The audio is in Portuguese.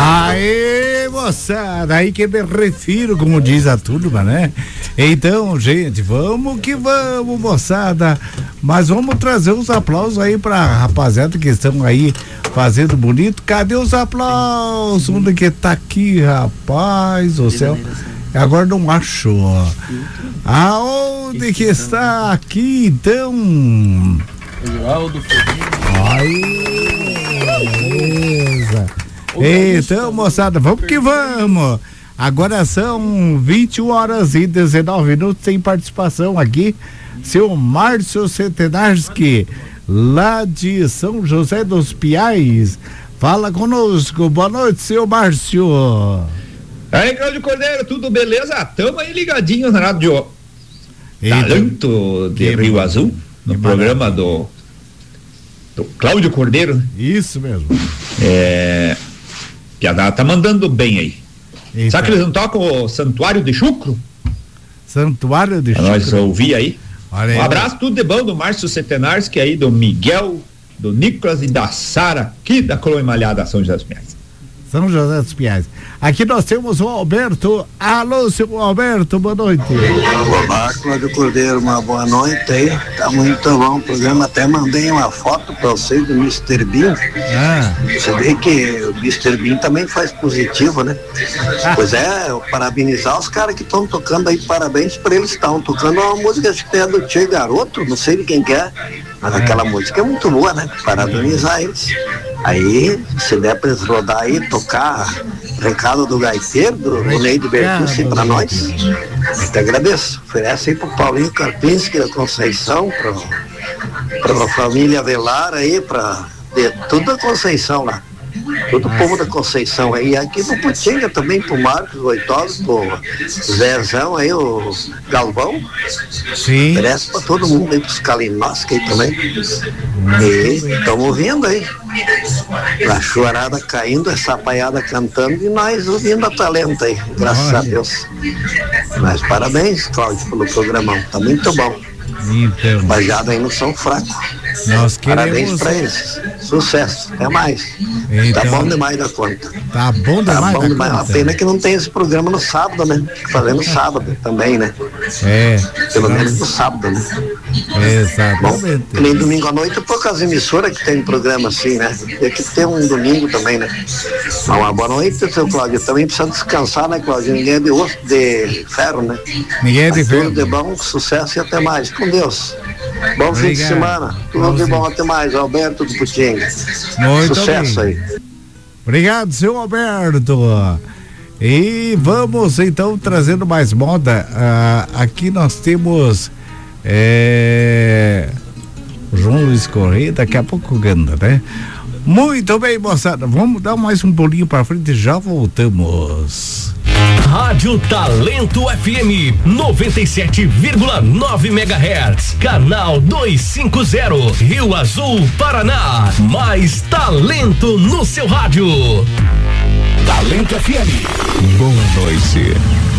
Aê, moçada, aí que me refiro, como diz a turma, né? Então, gente, vamos que vamos, moçada. Mas vamos trazer uns aplausos aí pra rapaziada que estão aí fazendo bonito. Cadê os aplausos? Onde que tá aqui, rapaz do céu? Agora não achou. Aonde que está aqui, então? Aí, beleza. Então, moçada, vamos que vamos. Agora são 21h19, tem participação aqui. Seu Márcio Centenarski, lá de São José dos Piais. Fala conosco. Boa noite, seu Márcio. Aí, Cláudio Cordeiro, tudo beleza? Tamo aí ligadinho na rádio Talento de Rio Azul, no programa do Cláudio Cordeiro, né? Isso mesmo. Piada tá mandando bem aí. Eita. Sabe que eles não tocam o Santuário de Chucro? Santuário de Chucro. Nós ouvir aí. Olha aí. Um abraço, tudo de bom do Márcio Centenarski aí, do Miguel, do Nicolas e da Sara, aqui da Colônia Malhada, São José dos Pinhais. São José dos Pinhais. Aqui nós temos o Alberto. Alô, seu Alberto, boa noite. Olá, Cláudio Cordeiro, uma boa noite aí. Tá muito bom o programa. Até mandei uma foto pra vocês do Mr. Bean. Você vê que o Mr. Bean também faz positivo, né? Pois é, eu parabenizar os caras que estão tocando aí, parabéns pra eles. Estão tocando uma música, acho que é do Tchê Garoto, não sei de quem que é, mas aquela música é muito boa, né? Parabenizar eles. Aí, se der pra eles rodar aí, tocar recado do gaiteiro, do Neide Bertucci pra nós, eu te agradeço. Oferece aí pro Paulinho Karpinski da Conceição, pra família Velar aí, de toda a Conceição lá. Todo o povo da Conceição aí, aqui no Putinga também, pro Marcos Goitoso, pro Zezão aí, o Galvão. Sim. Oferece pra todo mundo aí, pros Kalinowski aí também. E estamos ouvindo aí. A chorada caindo, essa apaiada cantando e nós ouvindo a Talento aí, graças a Deus. Mas parabéns, Cláudio, pelo programão, tá muito bom. Então. Bajada aí não são fracos. Nós queremos... Parabéns pra eles. Sucesso. Até mais. Então, tá bom demais da conta. Tá bom demais. Tá bom demais. A pena que não tem esse programa no sábado, né? Fazendo sábado também, né? Pelo menos no sábado, né? Exatamente. Bom, nem domingo à noite, poucas emissoras que tem programa assim, né? Tem que ter um domingo também, né? Uma boa noite, seu Cláudio. Também precisa descansar, né, Cláudio? Ninguém é de osso, de ferro, né? Ninguém é de ferro. Tudo de bom, sucesso e até mais. Com Deus. Bom fim de semana. Tudo de bom, até mais. Alberto do Putinga. Muito sucesso bem. Aí. Obrigado, seu Alberto. E vamos então trazendo mais moda. Aqui nós temos João Luiz Correia, daqui a pouco canta, né? Muito bem, moçada. Vamos dar mais um pulinho pra frente e já voltamos. Rádio Talento FM 97,9 MHz, canal 250, Rio Azul, Paraná. Mais talento no seu rádio. Talento FM. Boa noite.